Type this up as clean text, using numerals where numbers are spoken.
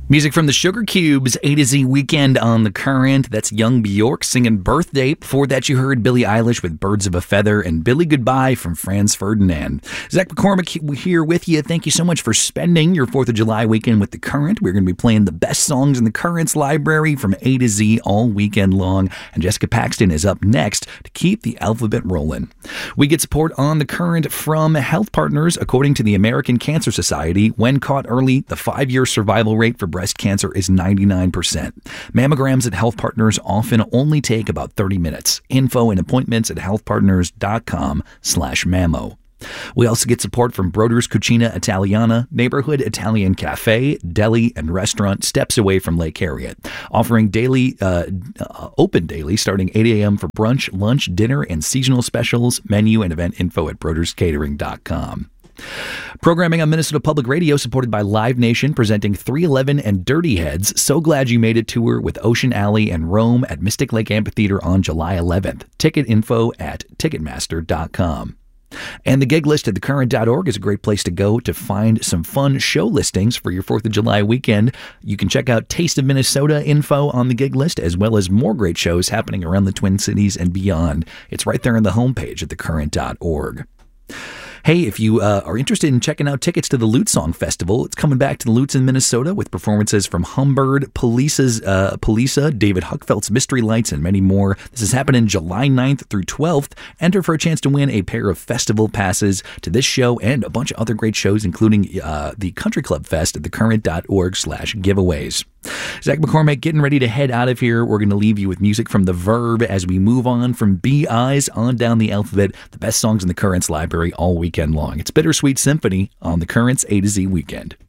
Music from the Sugar Cubes, A to Z Weekend on the Current. That's Young Bjork singing Birthday. Before that, you heard Billie Eilish with Birds of a Feather and Billy Goodbye from Franz Ferdinand. Zach McCormick here with you. Thank you so much for spending your 4th of July weekend with the Current. We're going to be playing the best songs in the Current's library from A to Z all weekend long. And Jessica Paxton is up next to keep the alphabet rolling. We get support on the Current from Health Partners. According to the American Cancer Society, when caught early, the 5-year survival rate for breast cancer is 99%. Mammograms at Health Partners often only take about 30 minutes. Info and appointments at healthpartners.com/mammo. We also get support from Broder's Cucina Italiana, neighborhood Italian cafe, deli, and restaurant steps away from Lake Harriet, offering open daily starting 8 a.m. for brunch, lunch, dinner, and seasonal specials. Menu and event info at broderscatering.com. Programming on Minnesota Public Radio supported by Live Nation, presenting 311 and Dirty Heads. So Glad You Made It tour with Ocean Alley and Rome at Mystic Lake Amphitheater on July 11th. Ticket info at Ticketmaster.com. And the gig list at thecurrent.org is a great place to go to find some fun show listings for your 4th of July weekend. You can check out Taste of Minnesota info on the gig list, as well as more great shows happening around the Twin Cities and beyond. It's right there on the homepage at thecurrent.org. Hey, if you are interested in checking out tickets to the Lute Song Festival, it's coming back to the Lutes in Minnesota with performances from Humbird, Polisa, David Huckfeldt's Mystery Lights, and many more. This is happening July 9th through 12th. Enter for a chance to win a pair of festival passes to this show and a bunch of other great shows, including the Country Club Fest at thecurrent.org/giveaways. Zach McCormick getting ready to head out of here. We're going to leave you with music from The Verb as we move on from B-Eyes on down the alphabet. The best songs in the Current's library all weekend long. It's Bittersweet Symphony on the Current's A to Z Weekend.